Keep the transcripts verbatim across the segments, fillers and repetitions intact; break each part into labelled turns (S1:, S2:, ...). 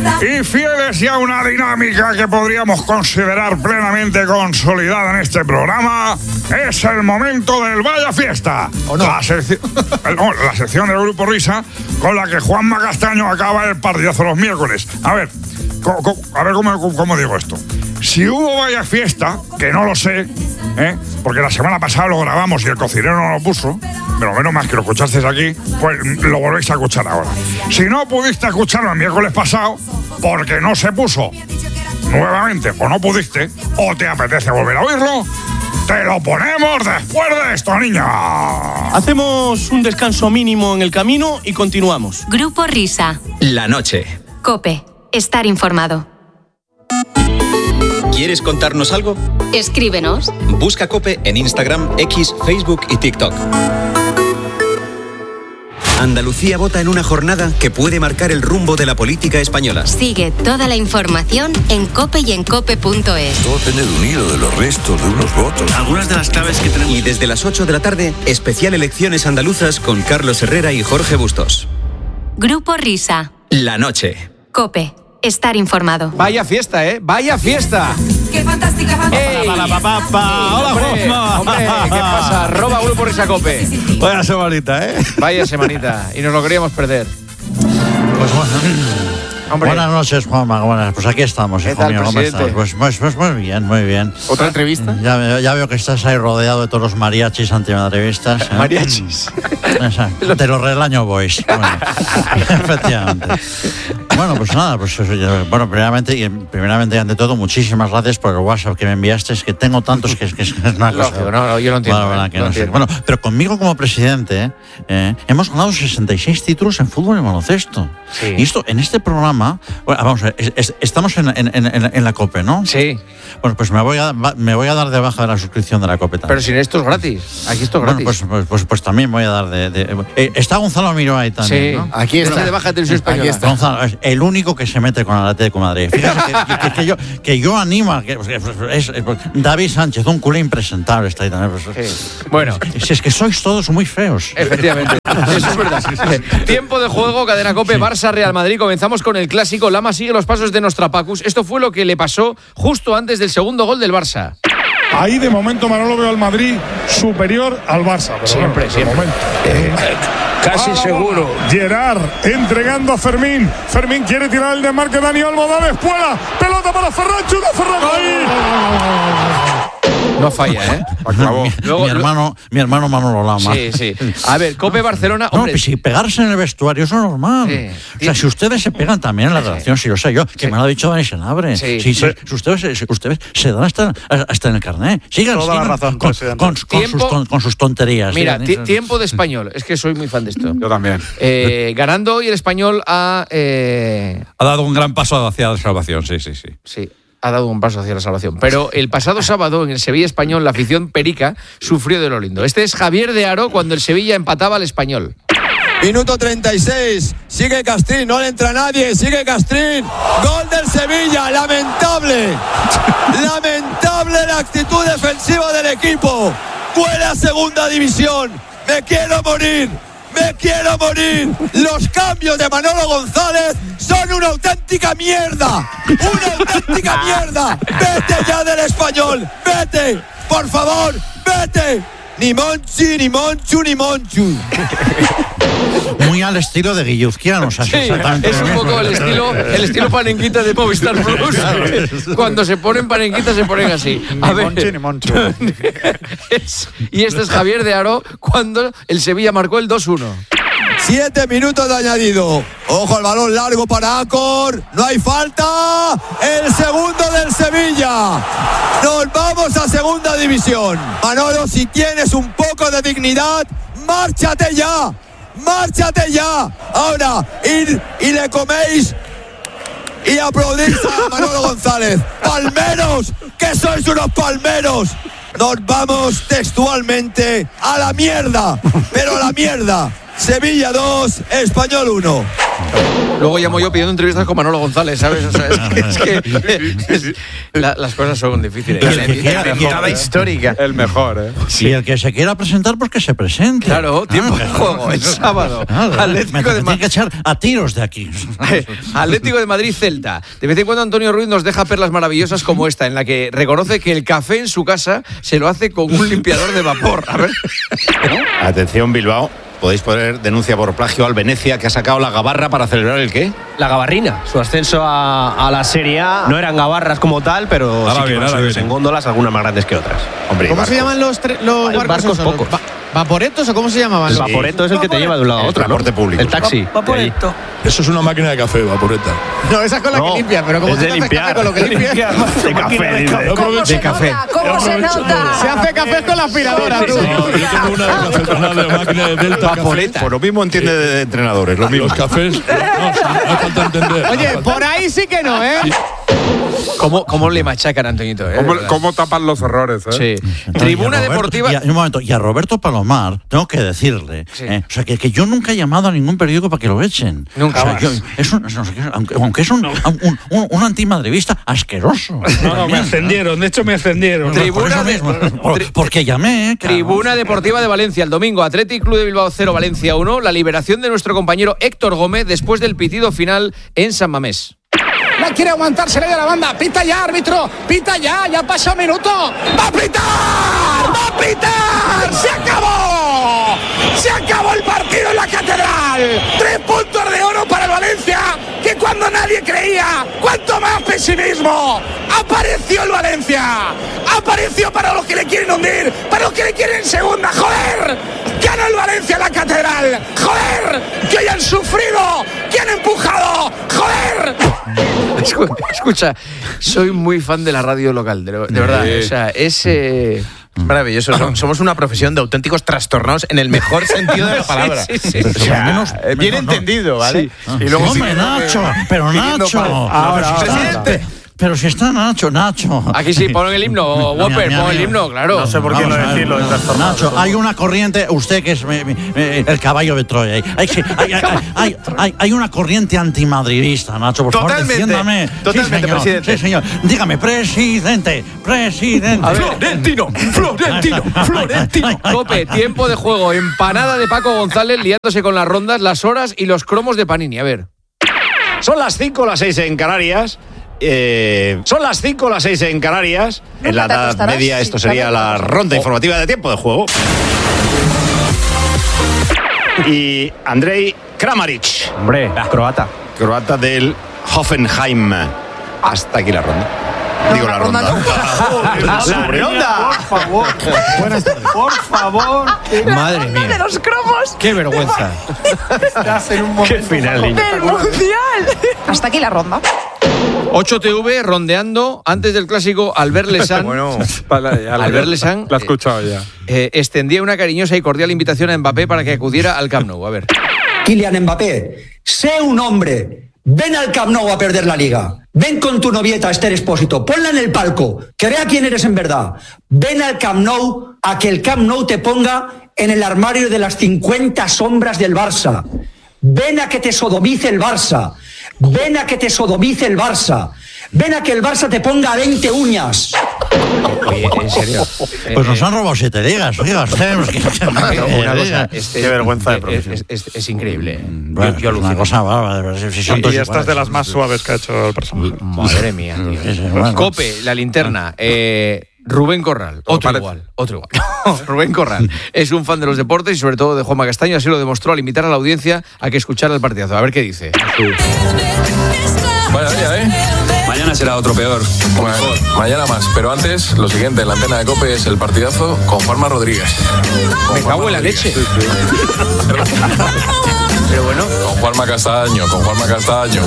S1: Y fieles ya a una dinámica que podríamos considerar plenamente consolidada en este programa, es el momento del Vaya Fiesta.
S2: ¿O no?
S1: La, secci- no, la sección del Grupo Risa con la que Juanma Castaño acaba el partidazo los miércoles. A ver, co- co- a ver cómo, cómo, cómo digo esto. Si hubo Vaya Fiesta, que no lo sé, ¿eh? porque la semana pasada lo grabamos y el cocinero no lo puso, pero menos más que lo escuchasteis aquí, pues lo volvéis a escuchar ahora. Si no pudiste escucharlo el miércoles pasado, porque no se puso nuevamente, o no pudiste, o te apetece volver a oírlo, te lo ponemos después de esto, niña.
S3: Hacemos un descanso mínimo en el camino y continuamos.
S4: Grupo Risa.
S5: La noche.
S4: COPE. Estar informado.
S5: ¿Quieres contarnos algo?
S4: Escríbenos.
S5: Busca COPE en Instagram, X, Facebook y TikTok. Andalucía vota en una jornada que puede marcar el rumbo de la política española.
S4: Sigue toda la información en COPE y en cope punto es.
S6: Todo depende de un hilo, de los restos, de unos votos.
S3: Algunas de las claves que tenemos.
S5: Y desde las ocho de la tarde, especial Elecciones Andaluzas con Carlos Herrera y Jorge Bustos.
S4: Grupo Risa.
S5: La noche.
S4: COPE. Estar informado.
S2: Vaya fiesta, ¿eh? ¡Vaya fiesta!
S7: ¡Qué fantástica familia!
S2: ¡Ey!
S3: Para, pa, pa, pa. Hola,
S2: hombre,
S3: Juanma.
S2: hombre, ¿qué pasa? Arroba Grupo Risa Cope.
S3: Vaya semanita, ¿eh?
S2: Vaya semanita. Y nos lo queríamos perder.
S8: Pues bueno.
S2: Hombre.
S8: Buenas noches, Juanma. Buenas. Pues aquí estamos,
S2: ¿Qué
S8: hijo
S2: tal,
S8: mío. ¿Cómo
S2: presidente?
S8: estás? Pues, pues, pues muy bien, muy bien.
S2: ¿Otra entrevista?
S8: Ya, veo- ya veo que estás ahí rodeado de todos los mariachis antimadrevistas. ¿eh?
S2: Mariachis.
S8: Exacto. De los Relaño Boys. Bueno, efectivamente. Bueno, pues nada, pues eso ya- bueno, primeramente, y primeramente y ante todo, muchísimas gracias por el WhatsApp que me enviaste. Es que tengo tantos que es, que es una cosa.
S2: Lógico, no, no, yo lo entiendo,
S8: Bueno,
S2: eh,
S8: bueno, que
S2: lo
S8: no sé.
S2: entiendo.
S8: Bueno, pero conmigo como presidente eh, hemos ganado sesenta y seis títulos en fútbol y baloncesto.
S2: Sí.
S8: Y esto, en este programa, bueno, vamos a ver, es- es- estamos en, en- en- en la COPE, ¿no?
S2: Sí,
S8: Bueno, pues me voy, a, va- me voy a dar de baja de la suscripción de la COPE también.
S2: pero sin esto es gratis. Aquí esto es
S8: Bueno,
S2: gratis.
S8: pues, pues, pues, pues también voy a dar de... de- eh, está Gonzalo Miro ahí también,
S2: Sí.
S8: ¿no?
S2: Aquí está. de baja de televisión española.
S8: Aquí está. Gonzalo, es el único que se mete con el Atlético de Madrid. Fíjate que, que- que yo, que yo animo a que, que es, es- David Sánchez, un culé impresentable está ahí también. Pues,
S2: Sí. Bueno,
S8: Si es que sois todos muy feos.
S2: efectivamente. Eso es verdad. Tiempo de juego, Cadena COPE, Barça, Real Madrid. Comenzamos con el clásico. Lama sigue los pasos de Nostrapacus. Esto fue lo que le pasó justo antes del segundo gol del Barça.
S9: Ahí de momento Manolo veo al Madrid superior al Barça. Pero
S2: Siempre,
S9: bueno, de
S2: siempre.
S9: momento.
S6: Casi
S9: A la
S6: seguro.
S9: bola. Gerard entregando a Fermín. Fermín quiere tirar el desmarque. Dani Olmo da la espuela. Pelota para Ferran. Chuta Ferran.
S2: No falla, ¿eh?
S8: Mi,
S2: Luego-
S8: mi hermano, mi hermano Manolo Lama.
S2: Sí, sí. A ver, COPE Barcelona.
S8: No,
S2: Hombre,
S8: pues si pegarse en el vestuario eso es normal.
S2: Sí.
S8: O sea, si ustedes se pegan también en la redacción, si lo sé yo, que me lo ha dicho Dani Senabre.
S2: Sí.
S8: Si, si- si ustedes, si ustedes se dan hasta, hasta en el carnet. Sigan,
S10: Toda la
S8: sigan
S10: razón,
S8: con,
S10: presidente.
S8: con- con
S2: Tiempo-
S8: sus, ton- con sus tonterías.
S2: mira,
S8: sigan,
S2: ti-
S8: eso.
S2: tiempo de español. Es que soy muy fan de esto.
S10: Yo también.
S2: Eh, ganando hoy el español a. eh,
S10: Ha dado un gran paso hacia la salvación, sí, sí, sí.
S2: sí, ha dado un paso hacia la salvación. Pero el pasado sábado en el Sevilla Español, la afición perica sufrió de lo lindo. Este es Javier de Aro cuando el Sevilla empataba al Español.
S11: Minuto treinta y seis, sigue Castrín, no le entra nadie, sigue Castrín, gol del Sevilla, lamentable, lamentable la actitud defensiva del equipo, huele a segunda división, me quiero morir, me quiero morir, los cambios de Manolo González son una auténtica mierda, una auténtica mierda, vete ya del Español, vete, por favor, vete. Ni Monchi, ni Monchu, ni Monchu.
S8: Muy al estilo de Guilluzquiano. O sea,
S2: Sí,
S8: exactamente
S2: es
S8: lo
S2: un
S8: mismo.
S2: poco el estilo, el estilo panenquita de Movistar Plus. Cuando se ponen panenquitas se ponen así. A
S10: Ni
S2: ver.
S10: Monchi ni Monchu.
S2: Es- y este es Javier de Aro cuando el Sevilla marcó el dos uno.
S11: Siete minutos de añadido. Ojo al balón largo para Acor. No hay falta. El segundo del Sevilla. Nos vamos a segunda división. Manolo, si tienes un poco de dignidad, márchate ya. Márchate ya. Ahora, ir y le coméis y aplaudís a Manolo González. ¡Palmeros! ¡Que sois unos palmeros! Nos vamos textualmente a la mierda. Pero a la mierda. Sevilla dos, Español uno.
S2: Luego llamo yo pidiendo entrevistas con Manolo González, ¿sabes? O sea, es que, es que es, la, las cosas son difíciles.
S8: Y el que quiera,
S2: Nada histórica.
S10: El mejor, ¿eh?
S8: Sí. Y el que se quiera presentar, pues que se presente.
S2: Claro, tiempo
S8: ah,
S2: de juego, el sábado.
S8: Claro,
S2: Atlético
S8: me,
S2: de
S8: me tienen que echar a tiros de aquí.
S2: Atlético de Madrid Celta. De vez en cuando Antonio Ruiz nos deja perlas maravillosas como esta, en la que reconoce que el café en su casa se lo hace con un limpiador de vapor. A ver.
S12: Atención, Bilbao. Podéis poner denuncia por plagio al Venecia, que ha sacado la gabarra para celebrar el ¿qué?
S13: La gabarrina, su ascenso a, a la Serie A. No eran gabarras como tal, pero
S10: ahora
S13: sí que
S10: bien,
S13: van
S10: ahora
S13: subidos
S10: bien.
S13: en góndolas, algunas más grandes que otras.
S12: Hombre,
S14: ¿Cómo
S12: barcos.
S14: se llaman los, tre- los
S13: Hay
S14: barcos?
S13: barcos
S14: esos?
S13: pocos.
S14: Va- ¿Vaporetos o cómo se llamaban?
S13: El
S14: los-
S13: vaporeto es el que te lleva de un lado a
S12: El
S13: otro, ¿no?
S12: transporte público.
S13: El taxi.
S14: Vaporeto.
S9: Eso es una máquina de café, vaporeta.
S14: No, esa es con la
S13: No,
S14: que limpias, pero ¿cómo
S13: es
S14: te
S13: de
S14: haces
S13: limpiar.
S14: café con lo que limpias?
S13: De café, dice.
S9: ¿Cómo
S2: De café.
S7: ¿Cómo se nota?
S14: Se hace café con la aspiradora, tú.
S9: Yo tengo una de cafetona de máquina de Delta Café.
S2: Vaporeta.
S12: Por lo mismo entiende de entrenadores, lo mismo.
S9: Los cafés. No, sí, no falta entender.
S14: Oye, por ahí sí que no, ¿eh?
S2: ¿Cómo, cómo le machacan a Antoñito? ¿eh?
S10: ¿Cómo,
S2: De verdad.
S10: cómo tapan los errores, eh?
S2: Sí.
S8: No,
S2: Tribuna
S8: y a Roberto-
S2: Deportiva.
S8: Y a, un momento, y a Roberto Palomar, tengo que decirle,
S2: Sí.
S8: eh, o sea, que, que yo nunca he llamado a ningún periódico para que lo echen.
S2: Nunca
S8: O sea,
S2: más.
S8: yo- es un, es un- aunque, aunque es un, un, un, un antimadridista asqueroso.
S9: No, no, me ascendieron. De hecho, me ascendieron.
S8: Por
S2: Tribuna
S8: eso
S2: de-
S8: mismo, por-
S2: tri-
S8: porque llamé. claro.
S2: Tribuna Deportiva de Valencia el domingo. Athletic Club de Bilbao cero, Valencia uno. La liberación de nuestro compañero Héctor Gómez después del pitido final en San Mamés.
S14: La quiere aguantar, se le da la banda. Pita ya, árbitro. Pita ya, ya pasa un minuto. ¡Va a pitar! ¡Va a pitar! ¡Se acabó! ¡Se acabó el partido en la Catedral! Tres puntos de oro para el Valencia, que cuando nadie creía, cuanto más pesimismo, apareció el Valencia. Apareció para los que le quieren hundir, para los que le quieren segunda. ¡Joder! ¡Ganó el Valencia en la Catedral! ¡Joder! ¡Que hoy han sufrido! ¡Que han empujado! ¡Joder!
S2: Escu- Escucha, soy muy fan de la radio local, de, de verdad. O sea, es. eh,
S13: Maravilloso. Som- Somos una profesión de auténticos trastornados en el mejor sentido de la palabra.
S2: Sí, sí, sí.
S8: Pero- pero al menos-
S13: Eh, bien
S8: no, no.
S13: entendido, ¿vale?
S8: Ah, hombre, Nacho, pero Nacho.
S13: Ahora,
S8: pero, si
S13: ahora.
S8: está, pe- pero si está Nacho, Nacho.
S2: Aquí sí, pon el himno, Whopper,
S8: Mira,
S2: pon el
S8: mira,
S2: himno, claro.
S8: No sé por qué no decirlo. Nacho, hay una corriente, usted que es mi- mi- mi- el caballo de Troya. Hay, hay, hay, hay, hay, hay- hay una corriente antimadridista, Nacho, por
S13: Totalmente,
S8: favor, defiéndame.
S13: totalmente,
S8: sí, señor,
S13: presidente.
S8: Sí, señor. Dígame, presidente, presidente.
S2: A ver.
S13: Florentino, Florentino, Florentino.
S2: Cope, tiempo de juego, empanada de Paco González liándose con las rondas, las horas y los cromos de Panini. A ver.
S12: Son las cinco o las seis en Canarias. Eh, son las cinco o las seis en Canarias. En la
S7: Nunca te
S12: Edad
S7: acostarás
S12: Media esto
S7: sin
S12: sería
S7: saber
S12: la
S7: cómo.
S12: ronda informativa de tiempo de juego. Y Andrei Kramaric,
S13: Hombre, croata.
S12: croata del Hoffenheim. Hasta aquí la ronda. Digo la ronda.
S13: ¡La ronda!
S14: Por favor. Buenas tardes.
S13: Por favor.
S2: Madre
S7: de
S2: mía.
S7: los cromos
S2: Qué vergüenza.
S14: Estás en un momento
S13: Qué final, niño.
S7: del mundial. Hasta aquí la ronda.
S2: ocho T V rondeando antes del clásico Albert Lesan.
S10: Bueno, vale, ya
S2: Albert Lesan
S10: lo he escuchado ya.
S2: eh, extendía una cariñosa y cordial invitación a Mbappé para que acudiera al Camp Nou. A ver.
S15: Kylian Mbappé, sé un hombre. Ven al Camp Nou a perder la liga. Ven con tu novieta Esther Expósito. Ponla en el palco. Que vea quién eres en verdad. Ven al Camp Nou a que el Camp Nou te ponga en el armario de las cincuenta sombras del Barça. Ven a que te sodomice el Barça. Ven a que te sodomice el Barça. Ven a que el Barça te ponga a veinte uñas.
S2: Oye, en serio.
S8: Pues nos han robado siete ligas, oiga, tenemos que-
S2: Una cosa, este-
S13: Qué vergüenza de
S2: es-
S13: profesión.
S2: Es, es- es increíble.
S8: Bueno,
S2: yo, yo
S8: es una
S2: alucino.
S8: cosa bárbara, de verdad, si son
S10: Y
S8: todos
S10: esta es
S8: iguales.
S10: de las más suaves que ha hecho el personaje.
S2: Madre mía, tío.
S8: Sí, sí, bueno.
S2: Cope, la linterna. Eh, Rubén Corral, otro
S10: parece.
S2: igual, otro igual. Rubén Corral es un fan de los deportes y sobre todo de Juanma Castaño, así lo demostró al invitar a la audiencia a que escuchara el partidazo. A ver qué dice.
S6: Vaya día, ¿eh? Mañana será otro peor. Bueno, mañana más. Pero antes, lo siguiente en la antena de COPE es el partidazo con Juanma Rodríguez. Con
S2: Me
S6: Juanma
S2: cago en la
S6: Rodríguez.
S2: leche. Pero bueno,
S6: Con Juanma Castaño, con Juanma Castaño.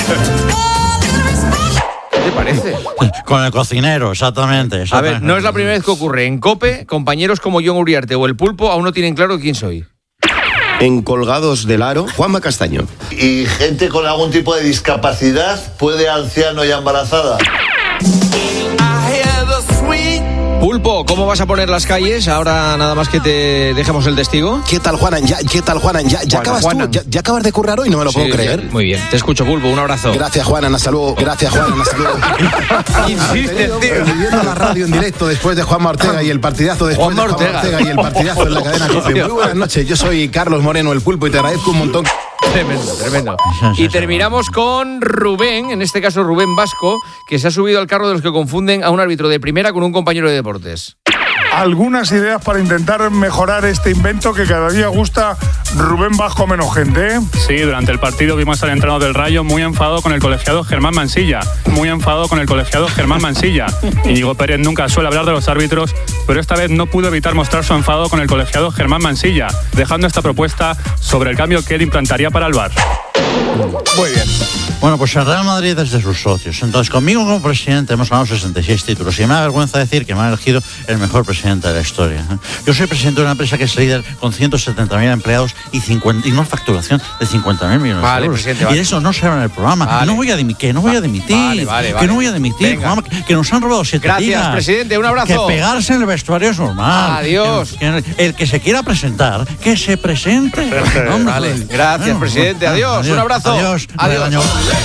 S2: ¿qué te parece?
S8: Con el cocinero, exactamente.
S2: A ver,
S8: exactamente.
S2: no es la primera vez que ocurre. En COPE, compañeros como John Uriarte o El Pulpo aún no tienen claro quién soy.
S16: En Colgados del Aro, Juanma Castaño.
S17: ¿Y gente con algún tipo de discapacidad puede anciano y embarazada?
S2: Pulpo, ¿cómo vas a poner las calles? Ahora nada más que te dejemos el testigo.
S18: ¿Qué tal, Juanan? ¿Ya, ¿Qué tal, Juanan? ¿Ya, ya acabas tú? ¿Ya, ¿Ya acabas de currar hoy? No me lo
S2: Sí,
S18: puedo creer.
S2: Muy bien, te escucho, Pulpo, un abrazo.
S18: Gracias, Juanan, hasta luego. Gracias, Juanan, hasta luego.
S2: Insiste, tío.
S18: Viviendo la radio en directo después de Juanma Ortega y el partidazo después
S2: Juanma
S18: de Juanma
S2: Ortega.
S18: Ortega y el partidazo en la cadena COPE. Muy buenas noches, yo soy Carlos Moreno, el Pulpo, y te agradezco un montón.
S2: Tremendo, tremendo. Y terminamos con Rubén, en este caso Rubén Vasco, que se ha subido al carro de los que confunden a un árbitro de primera con un compañero de deportes.
S9: Algunas ideas para intentar mejorar este invento que cada día gusta Rubén Vasco menos gente, ¿eh?
S10: Sí, durante el partido vimos al entrenador del Rayo muy enfadado con el colegiado Germán Mansilla. Muy enfadado con el colegiado Germán Mansilla. Íñigo Pérez nunca suele hablar de los árbitros, pero esta vez no pudo evitar mostrar su enfado con el colegiado Germán Mansilla, dejando esta propuesta sobre el cambio que él implantaría para el V A R.
S9: Muy bien.
S8: Bueno, pues el Real Madrid es de sus socios. Entonces, conmigo como presidente hemos ganado sesenta y seis títulos. Y me da vergüenza decir que me han elegido el mejor presidente de la historia. Yo soy presidente de una empresa que es líder con ciento setenta mil empleados y, cincuenta, y una facturación de cincuenta mil millones
S2: Vale,
S8: de euros.
S2: presidente,
S8: Y
S2: vale.
S8: de eso no se habla en el programa.
S2: Vale.
S8: Que no voy a dimitir, que no voy a dimitir.
S2: Vale, vale,
S8: que
S2: vale.
S8: no voy a dimitir.
S2: Venga.
S8: Juanma, que, que nos han robado siete
S2: Gracias,
S8: ligas.
S2: presidente, un abrazo.
S8: Que pegarse en el vestuario es normal.
S2: Adiós.
S8: Que- que el que se quiera presentar, que se presente. Hombre,
S2: Vale,
S8: pues.
S2: gracias,
S8: Bueno,
S2: presidente.
S8: bueno,
S2: Adiós, un abrazo.
S8: Adiós.
S2: Adiós.
S8: Adiós.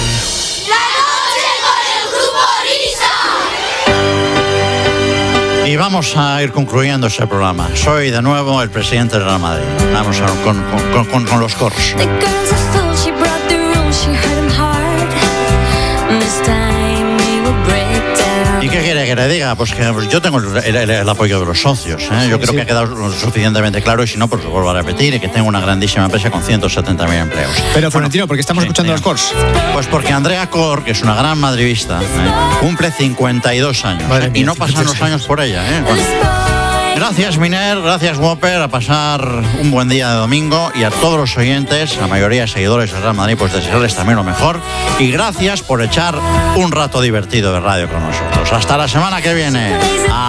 S8: Y vamos a ir concluyendo este programa. Soy de nuevo el presidente del Real Madrid. Vamos a, con, con, con, con los coros. ¿Y qué quiere que le diga? Pues que pues yo tengo el, el- el apoyo de los socios. ¿eh? Yo creo que ha quedado lo suficientemente claro y si no, pues lo vuelvo a repetir y que tengo una grandísima empresa con ciento setenta mil empleos.
S19: Pero Florentino, ¿por qué estamos
S8: Sí,
S19: escuchando
S8: venga.
S19: los cors?
S8: Pues porque Andrea Cor, que es una gran madridista, ¿eh? cumple cincuenta y dos años
S19: Madre
S8: ¿eh?
S19: mía,
S8: y no pasan los años por ella. ¿eh? Bueno. Gracias, Miner, gracias, Whopper, a pasar un buen día de domingo y a todos los oyentes, la mayoría de seguidores del Real Madrid, pues desearles también lo mejor. Y gracias por echar un rato divertido de radio con nosotros. Hasta la semana que viene.